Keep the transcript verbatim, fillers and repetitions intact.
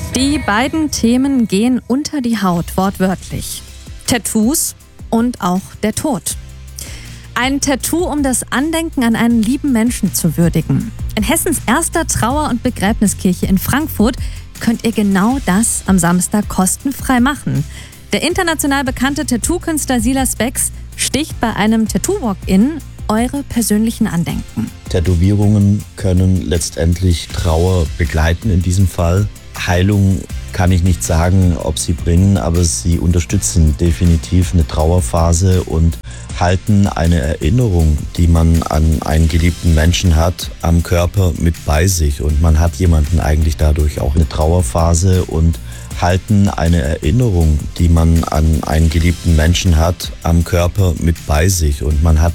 Die beiden Themen gehen unter die Haut, wortwörtlich. Tattoos und auch der Tod. Ein Tattoo, um das Andenken an einen lieben Menschen zu würdigen. In Hessens erster Trauer- und Begräbniskirche in Frankfurt könnt ihr genau das am Samstag kostenfrei machen. Der international bekannte Tattoo-Künstler Silas Becks sticht bei einem Tattoo-Walk-In eure persönlichen Andenken. Tätowierungen können letztendlich Trauer begleiten in diesem Fall. Heilung kann ich nicht sagen, ob sie bringen, aber sie unterstützen definitiv eine Trauerphase und halten eine Erinnerung, die man an einen geliebten Menschen hat, am Körper mit bei sich. Und man hat jemanden eigentlich dadurch auch eine Trauerphase und halten eine Erinnerung, die man an einen geliebten Menschen hat, am Körper mit bei sich. Und man hat